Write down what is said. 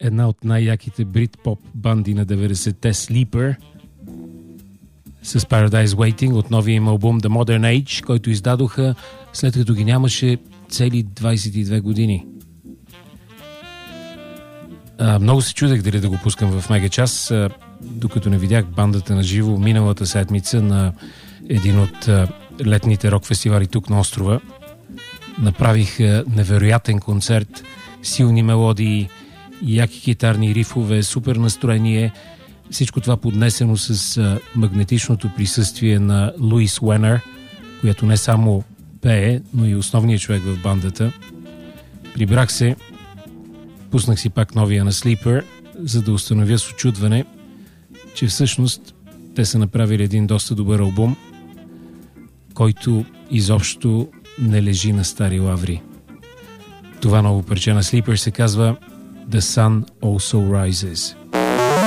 една от най-яките брит-поп банди на 90-те, Sleeper, с Paradise Waiting от новия им албум The Modern Age, който издадоха след като ги нямаше цели 22 години. Много се чудех дали да го пускам в Мега Час, докато не видях бандата на живо миналата седмица на един от летните рок фестивали тук на острова. Направих невероятен концерт, силни мелодии, яки китарни рифове, супер настроение. Всичко това поднесено с магнетичното присъствие на Луис Уенър, която не само пее, но и основният човек в бандата. Прибрах се, пуснах си пак новия на Sleeper, за да установя с учудване, че всъщност те са направили един доста добър албум, който изобщо не лежи на стари лаври. Това ново парче на Sleeper се казва The Sun Also Rises.